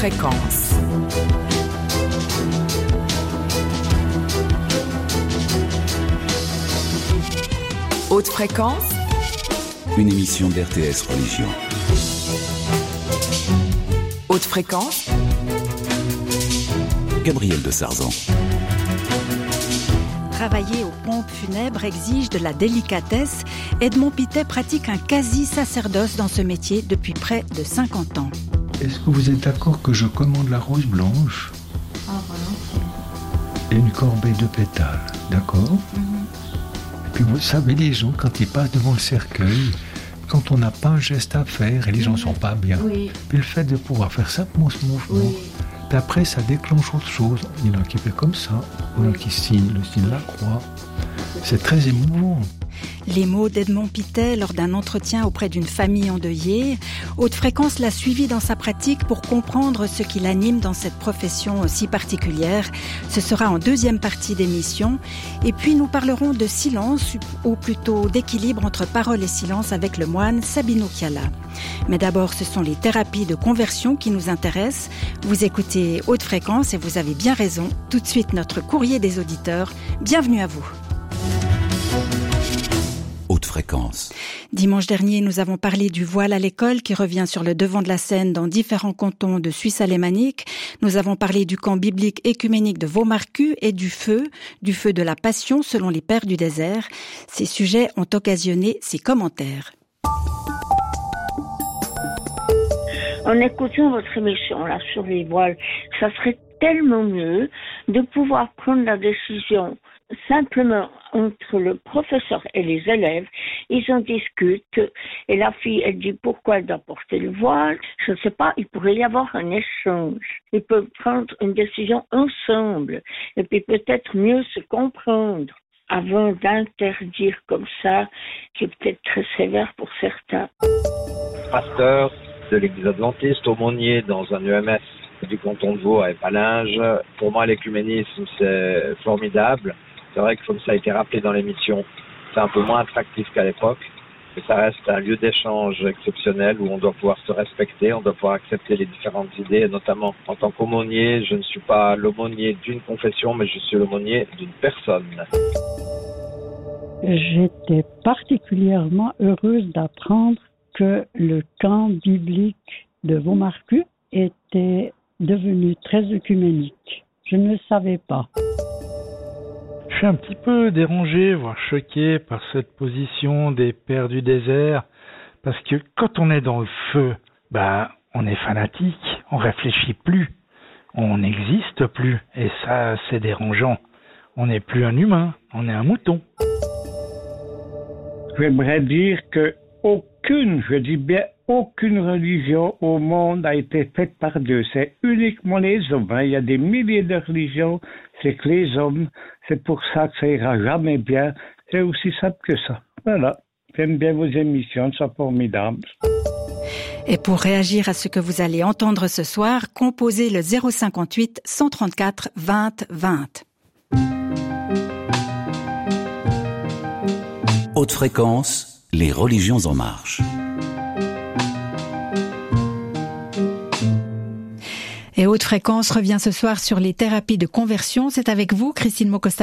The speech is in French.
fréquence. Haute fréquence, une émission d'RTS Religion. Haute fréquence, Gabriel de Sarzan. Travailler aux pompes funèbres exige de la délicatesse. Edmond Pittet pratique un quasi-sacerdoce dans ce métier depuis près de 50 ans. Est-ce que vous êtes d'accord que je commande la rose blanche et une corbeille de pétales, d'accord? Et puis vous savez, les gens, quand ils passent devant le cercueil, quand on n'a pas un geste à faire et les gens ne sont pas bien, puis le fait de pouvoir faire simplement ce mouvement, puis après ça déclenche autre chose. Il y en a qui fait comme ça, il y en a qui signent le signe de la croix. C'est très émouvant. Les mots d'Edmond Pittet lors d'un entretien auprès d'une famille endeuillée. Haute fréquence l'a suivi dans sa pratique pour comprendre ce qui l'anime dans cette profession si particulière. Ce sera en deuxième partie d'émission. Et puis nous parlerons de silence, ou plutôt d'équilibre entre parole et silence avec le moine Sabino Chiala. Mais d'abord, ce sont les thérapies de conversion qui nous intéressent. Vous écoutez Haute fréquence et vous avez bien raison. Tout de suite, notre courrier des auditeurs. Bienvenue à vous. Haute fréquence. Dimanche dernier, nous avons parlé du voile à l'école qui revient sur le devant de la scène dans différents cantons de Suisse alémanique. Nous avons parlé du camp biblique écuménique de Vaumarcus et du feu de la passion selon les pères du désert. Ces sujets ont occasionné ces commentaires. En écoutant votre émission là sur les voiles, ça serait tellement mieux de pouvoir prendre la décision simplement entre le professeur et les élèves. Ils en discutent et la fille, elle dit pourquoi elle doit porter le voile. Je ne sais pas, il pourrait y avoir un échange. Ils peuvent prendre une décision ensemble et puis peut-être mieux se comprendre avant d'interdire comme ça, qui est peut-être très sévère pour certains. Pasteur de l'église adventiste, aumônier dans un EMS du canton de Vaud à Épalinges. Pour moi, l'écuménisme, c'est formidable. C'est vrai que comme ça a été rappelé dans l'émission, c'est un peu moins attractif qu'à l'époque, mais ça reste un lieu d'échange exceptionnel où on doit pouvoir se respecter, on doit pouvoir accepter les différentes idées, et notamment en tant qu'aumônier, je ne suis pas l'aumônier d'une confession, mais je suis l'aumônier d'une personne. J'étais particulièrement heureuse d'apprendre que le camp biblique de Vaumarcus était devenu très œcuménique. Je ne le savais pas. Je suis un petit peu dérangé, voire choqué par cette position des pères du désert, parce que quand on est dans le feu, on est fanatique, on réfléchit plus, on n'existe plus, et ça, c'est dérangeant. On n'est plus un humain, on est un mouton. J'aimerais dire que aucune religion au monde a été faite par Dieu. C'est uniquement les hommes. Il y a des milliers de religions, c'est que les hommes. C'est pour ça que ça ira jamais bien. C'est aussi simple que ça. Voilà. J'aime bien vos émissions, elles sont formidables. Et pour réagir à ce que vous allez entendre ce soir, composez le 058 134 20 20. Haute fréquence, les religions en marche. Et Haute fréquence revient ce soir sur les thérapies de conversion. C'est avec vous, Christine Mocosta.